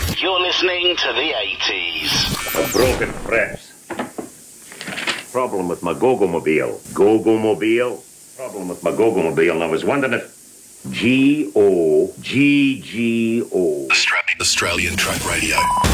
You're listening to the 80s. A broken press. Problem with my Gogomobile. Gogomobile? Problem with my Gogomobile, and I was wondering if Goggo. Australian Truck Radio.